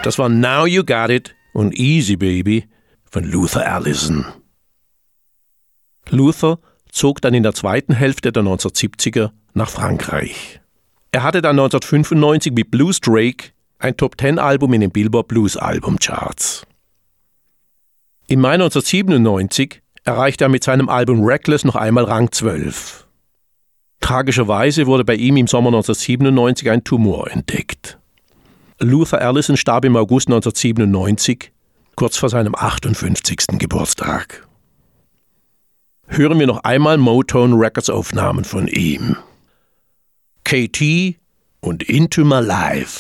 Das war Now You Got It und Easy Baby von Luther Allison. Luther zog dann in der zweiten Hälfte der 1970er nach Frankreich. Er hatte dann 1995 mit Blues Drake ein Top-10-Album in den Billboard Blues Album Charts. Im Mai 1997 erreichte er mit seinem Album Reckless noch einmal Rang 12. Tragischerweise wurde bei ihm im Sommer 1997 ein Tumor entdeckt. Luther Allison starb im August 1997, kurz vor seinem 58. Geburtstag. Hören wir noch einmal Motown Records Aufnahmen von ihm. KT und Into My Life.